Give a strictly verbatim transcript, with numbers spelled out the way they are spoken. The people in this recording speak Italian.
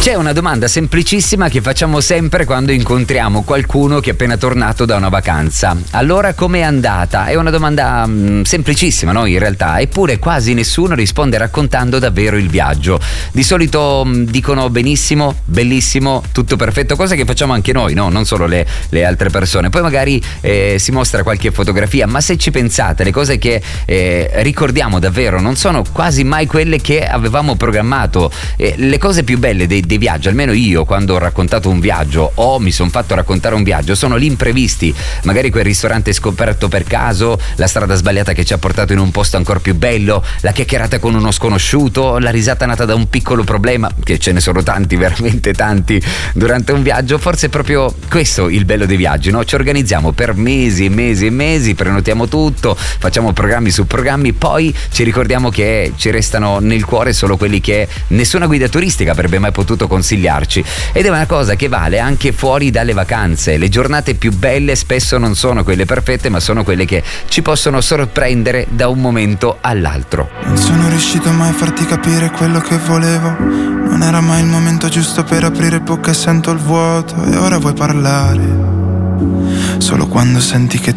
C'è una domanda semplicissima che facciamo sempre quando incontriamo qualcuno che è appena tornato da una vacanza. Allora, com'è andata? È una domanda mh, semplicissima, no? In realtà, eppure quasi nessuno risponde raccontando davvero il viaggio. Di solito mh, dicono benissimo, bellissimo, tutto perfetto, cosa che facciamo anche noi, no? Non solo le, le altre persone. Poi magari eh, si mostra qualche fotografia, ma se ci pensate, le cose che eh, ricordiamo davvero non sono quasi mai quelle che avevamo programmato. Eh, le cose più belle dei dei viaggi, almeno io quando ho raccontato un viaggio o mi sono fatto raccontare un viaggio, sono gli imprevisti, magari quel ristorante scoperto per caso, la strada sbagliata che ci ha portato in un posto ancora più bello, la chiacchierata con uno sconosciuto, la risata nata da un piccolo problema, che ce ne sono tanti, veramente tanti durante un viaggio. Forse è proprio questo il bello dei viaggi, no? Ci organizziamo per mesi e mesi e mesi, prenotiamo tutto, facciamo programmi su programmi, poi ci ricordiamo che ci restano nel cuore solo quelli che nessuna guida turistica avrebbe mai potuto consigliarci, ed è una cosa che vale anche fuori dalle vacanze. Le giornate più belle spesso non sono quelle perfette, ma sono quelle che ci possono sorprendere da un momento all'altro. Non sono riuscito mai a farti capire quello che volevo, non era mai il momento giusto per aprire bocca e sento il vuoto, e ora vuoi parlare solo quando senti che